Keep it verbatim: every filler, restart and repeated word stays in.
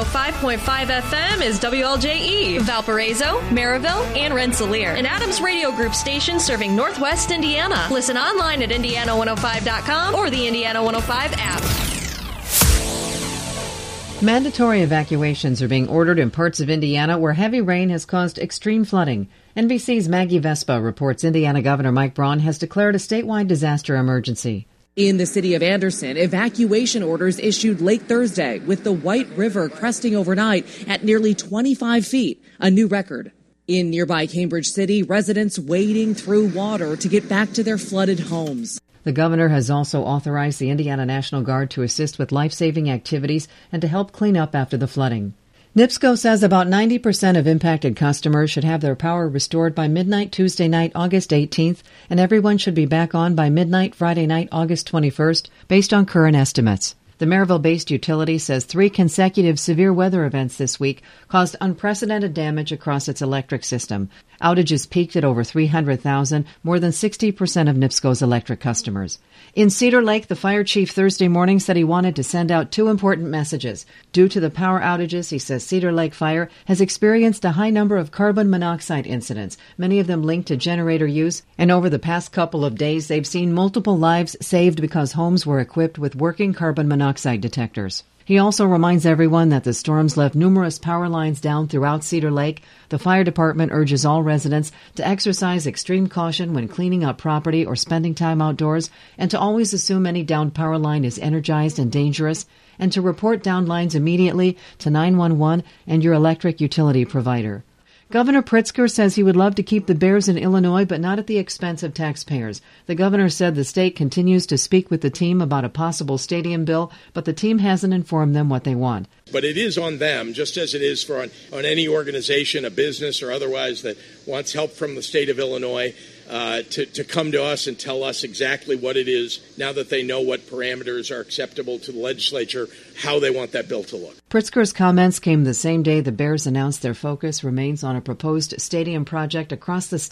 five point five F M is W L J E, Valparaiso, Maryville, and Rensselaer, an Adams Radio Group station serving Northwest Indiana. Listen online at indiana one oh five dot com or the Indiana one oh five app. Mandatory evacuations are being ordered in parts of Indiana where heavy rain has caused extreme flooding. N B C's Maggie Vespa reports Indiana Governor Mike Braun has declared a statewide disaster emergency. In the city of Anderson, evacuation orders issued late Thursday with the White River cresting overnight at nearly twenty-five feet, a new record. In nearby Cambridge City, residents wading through water to get back to their flooded homes. The governor has also authorized the Indiana National Guard to assist with life-saving activities and to help clean up after the flooding. NIPSCO says about ninety percent of impacted customers should have their power restored by midnight Tuesday night, August eighteenth, and everyone should be back on by midnight Friday night, August twenty-first, based on current estimates. The Maryville-based utility says three consecutive severe weather events this week caused unprecedented damage across its electric system. Outages peaked at over three hundred thousand, more than sixty percent of NIPSCO's electric customers. In Cedar Lake, the fire chief Thursday morning said he wanted to send out two important messages. Due to the power outages, he says Cedar Lake Fire has experienced a high number of carbon monoxide incidents, many of them linked to generator use, and over the past couple of days they've seen multiple lives saved because homes were equipped with working carbon monoxide detectors. He also reminds everyone that the storms left numerous power lines down throughout Cedar Lake. The fire department urges all residents to exercise extreme caution when cleaning up property or spending time outdoors, and to always assume any downed power line is energized and dangerous, and to report downed lines immediately to nine one one and your electric utility provider. Governor Pritzker says he would love to keep the Bears in Illinois, but not at the expense of taxpayers. The governor said the state continues to speak with the team about a possible stadium bill, but the team hasn't informed them what they want. But it is on them, just as it is for on, on any organization, a business or otherwise, that wants help from the state of Illinois, uh, to, to come to us and tell us exactly what it is, now that they know what parameters are acceptable to the legislature, how they want that bill to look. Pritzker's comments came the same day the Bears announced their focus remains on a proposed stadium project across the state.